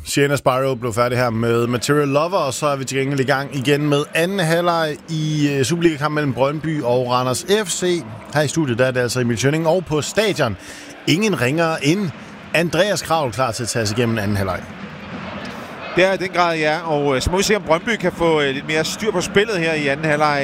Sienna Spyro blev færdig her med Material Lover, og så er vi til gengæld i gang igen med anden halvleg i Superliga-kampen mellem Brøndby og Randers FC. Her i studiet der er det altså Emil Schønning, og på stadion ingen ringere end Andreas Kraul klar til at tage sig igennem anden halvleg. Det er i den grad, ja, og så må vi se, om Brøndby kan få lidt mere styr på spillet her i anden halvleg.